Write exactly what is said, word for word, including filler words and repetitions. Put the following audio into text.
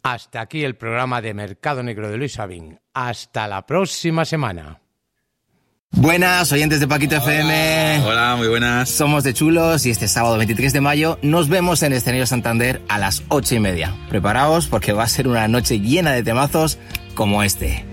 Hasta aquí el programa de Mercado Negro de Luis Sabin. Hasta la próxima semana. Buenas, oyentes de Paquito Hola. F M. Hola, muy buenas. Somos de Chulos y este sábado veintitrés de mayo nos vemos en el Escenario Santander a las ocho y media. Preparaos porque va a ser una noche llena de temazos como este.